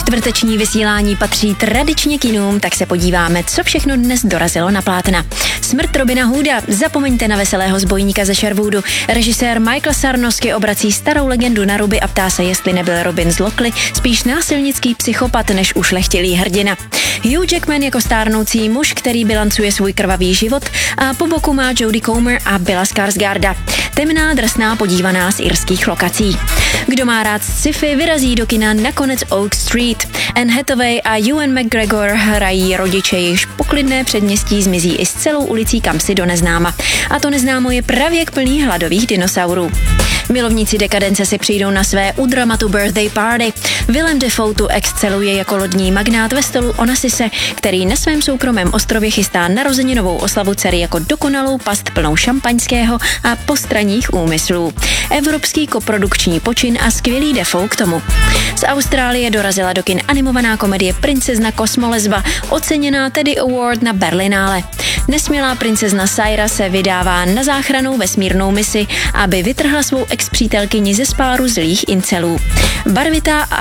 Čtvrteční vysílání patří tradičně kinům, tak se podíváme, co všechno dnes dorazilo na plátna. Smrt Robina Hooda, zapomeňte na veselého zbojníka ze Sherwoodu. Režisér Michael Sarnowski obrací starou legendu na ruby a ptá se, jestli nebyl Robin z Lockley spíš násilnický psychopat než ušlechtilý hrdina. Hugh Jackman jako stárnoucí muž, který bilancuje svůj krvavý život, a po boku má Jodie Comer a Billa Skarsgarda. Temná, drsná podívaná z irských lokací. Kdo má rád sci-fi, vyrazí do kina nakonec Oak Street. Anne Hathaway a Ewan McGregor hrají rodiče, jejichž poklidné předměstí zmizí i s celou ulicí kamsi do neznáma. A to neznámo je pravěk plný hladových dinosaurů. Milovníci dekadence si přijdou na své u dramatu Birthday Party. Willem Dafoe tu exceluje jako lodní magnát ve stylu Onassise, který na svém soukromém ostrově chystá narozeninovou oslavu dcery jako dokonalou past plnou šampaňského a postranních úmyslů. Evropský koprodukční počin a skvělý Dafoe k tomu. Z Austrálie dorazila do kin animovaná komedie Princezna kosmolezba, oceněná tedy Award na Berlinále. Nesmělá princezna Saira se vydává na záchrannou vesmírnou misi, aby vytrhla svou ex-přítelkyni ze spáru zlých incelů. Barvitá a